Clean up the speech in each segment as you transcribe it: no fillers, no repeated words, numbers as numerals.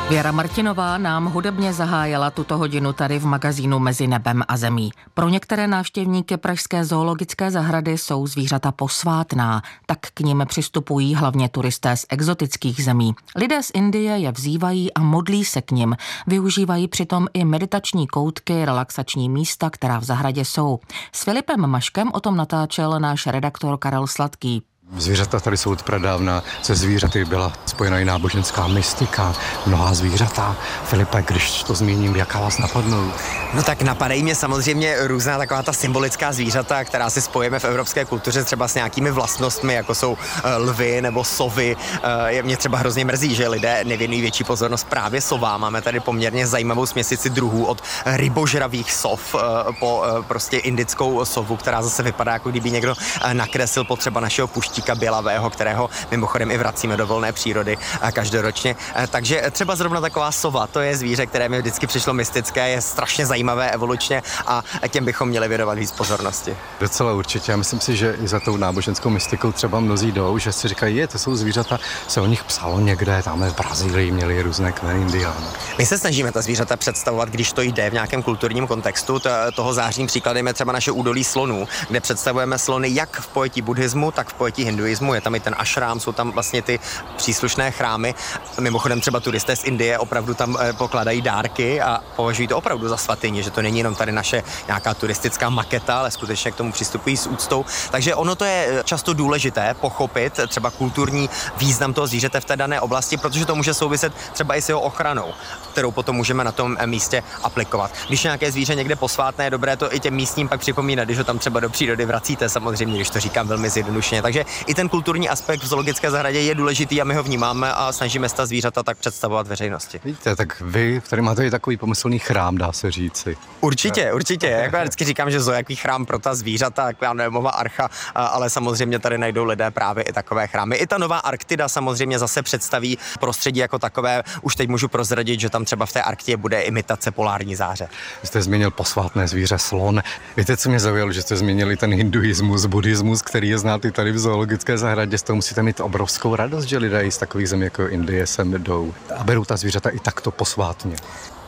Věra Martinová nám hudebně zahájila tuto hodinu tady v magazínu Mezi nebem a zemí. Pro některé návštěvníky pražské zoologické zahrady jsou zvířata posvátná, tak k nim přistupují hlavně turisté z exotických zemí. Lidé z Indie je vzývají a modlí se k nim. Využívají přitom i meditační koutky, relaxační místa, která v zahradě jsou. S Filipem Maškem o tom natáčel náš redaktor Karel Sladký. Zvířata tady jsou od pradávna, se zvířaty byla spojena i náboženská mystika, mnohá zvířata. Filipe, když to zmíním, jaká vás napadnou? No tak napadají mě samozřejmě různá taková ta symbolická zvířata, která si spojíme v evropské kultuře třeba s nějakými vlastnostmi, jako jsou lvy nebo sovy. Mě třeba hrozně mrzí, že lidé nevěnují větší pozornost právě sovám. Máme tady poměrně zajímavou směsici druhů od rybožravých sov po prostě indickou sovu, která zase vypadá, jako kdyby někdo nakreslil potřeba našeho puštíka bělavého, kterého mimochodem i vracíme do volné přírody každoročně. Takže třeba zrovna taková sova, to je zvíře, které mi vždycky přišlo mystické, je strašně zajímavé evolučně a těm bychom měli věnovat víc pozornosti. Docela určitě. Já myslím si, že i za tou náboženskou mystikou třeba mnozí jdou, že si říkají, to jsou zvířata, se o nich psalo někde, tam v Brazílii měli různé kmeny indiánů. My se snažíme ta zvířata představovat, když to jde v nějakém kulturním kontextu. Toho zářným příkladem je třeba naše údolí slonů, kde představujeme slony jak v pojetí buddhismu, tak v pojetí hinduismu. Je tam i ten ašrám, jsou tam vlastně ty příslušné chrámy. Mimochodem třeba turisté z Indie opravdu tam pokládají dárky a považují to opravdu za svatyni, že to není jenom tady naše nějaká turistická maketa, ale skutečně k tomu přistupují s úctou. Takže ono to je často důležité pochopit třeba kulturní význam toho zvířete v té dané oblasti, protože to může souviset třeba i s jeho ochranou, kterou potom můžeme na tom místě aplikovat. Když nějaké zvíře někde posvátné, je dobré to i těm místním pak připomínat, když ho tam třeba do přírody vracíte, samozřejmě, když to říkám velmi zjednodušeně. Takže i ten kulturní aspekt v zoologické zahradě je důležitý a my ho vnímáme a snažíme se ta zvířata tak představovat veřejnosti. Víte, tak vy tady máte i takový pomyslný chrám, dá se říci. Určitě. Jako já vždycky říkám, že jaký chrám pro ta zvířata, jako Noémova archa, ale samozřejmě tady najdou lidé právě i takové chrámy. I ta nová Arktida samozřejmě zase představí prostředí jako takové. Už teď můžu prozradit, že tam třeba v té Arktidě bude imitace polární záře. Vy jste zmínil posvátné zvíře slon. Víte, co mě zaujalo, že jste zmínili ten hinduismus, buddhismus, který je znát i tady v zoologické zahradě. Z toho musíte mít obrovskou radost, že lidé i z takových zemí jako Indie sem jdou a berou ta zvířata i takto posvátně.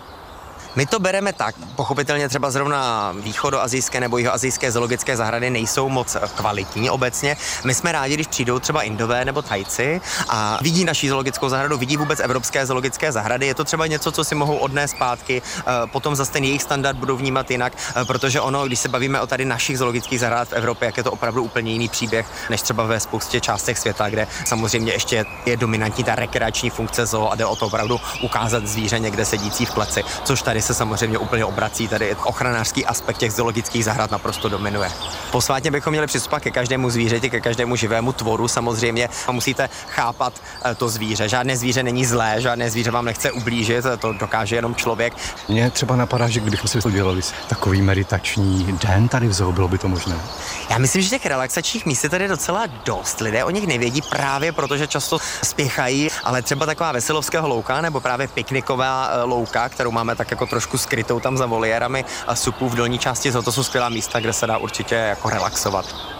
My to bereme tak, pochopitelně třeba zrovna východoasijské nebo jihoasijské zoologické zahrady nejsou moc kvalitní obecně. My jsme rádi, když přijdou třeba Indové nebo Thajci a vidí naší zoologickou zahradu, vidí vůbec evropské zoologické zahrady. Je to třeba něco, co si mohou odnést zpátky, potom zase ten jejich standard budou vnímat jinak, protože ono, když se bavíme o tady našich zoologických zahrad v Evropě, jak je to opravdu úplně jiný příběh, než třeba ve spoustě částech světa, kde samozřejmě ještě je dominantní ta rekreační funkce zoo a jde o to opravdu ukázat zvíře někde sedící v kleci, což tady se samozřejmě úplně obrací, tady ochranářský aspekt těch zoologických zahrad naprosto dominuje. Posvátně bychom měli přistupovat ke každému zvířeti, ke každému živému tvoru samozřejmě a musíte chápat to zvíře. Žádné zvíře není zlé, žádné zvíře vám nechce ublížit, to dokáže jenom člověk. Mně třeba napadá, že kdybychom si udělali takový meditační den tady v zoo, bylo by to možné. Já myslím, že těch relaxačních míst je tady docela dost. Lidé o nich nevědí právě protože často spěchají, ale třeba taková Veselovského louka nebo právě pikniková louka, kterou máme tak jako trošku skrytou tam za voliérami a supů v dolní části zoo, to jsou skvělá místa, kde se dá určitě jako relaxovat.